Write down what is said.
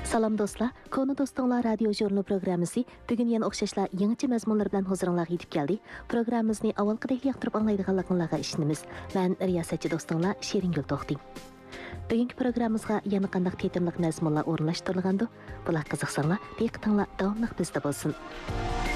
Salam dostlar, Konu Dostonglar radio jurnal programmasi bugun yana o'xshashla yangicha mazmunlar bilan huzuringizga yetib keldi. Programmamizni avvalgidek yoqtirib anglaydiganligingizga ishonamiz. Men riyosatchi dostonglar Sheringul To'xting. Bugungi programmamizga yana qanday tetimliq mazmunlar o'rinlashtirilgandi? Bular qiziqsanglar, diqqatinglar davomli bizda bo'lsin.